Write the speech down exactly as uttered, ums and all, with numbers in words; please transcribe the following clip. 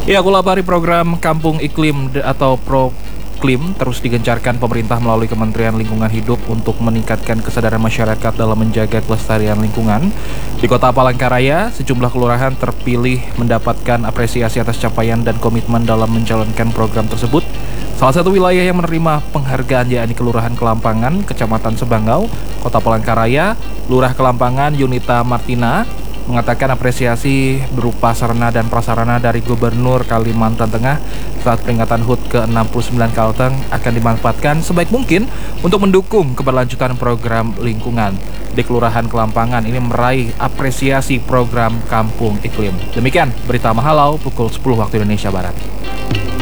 Ya, kulabari program Kampung Iklim de- atau Proklim terus digencarkan pemerintah melalui Kementerian Lingkungan Hidup untuk meningkatkan kesadaran masyarakat dalam menjaga kelestarian lingkungan. Di Kota Palangkaraya, sejumlah kelurahan terpilih mendapatkan apresiasi atas capaian dan komitmen dalam menjalankan program tersebut. Salah satu wilayah yang menerima penghargaan yakni Kelurahan Kelampangan, Kecamatan Sebangau, Kota Palangkaraya. Lurah Kelampangan Yunita Martina mengatakan apresiasi berupa sarana dan prasarana dari Gubernur Kalimantan Tengah saat peringatan H U T ke enam puluh sembilan Kalteng akan dimanfaatkan sebaik mungkin untuk mendukung keberlanjutan program lingkungan. Di Kelurahan Kelampangan ini meraih apresiasi program Kampung Iklim. Demikian berita Mahalau pukul sepuluh waktu Indonesia Barat.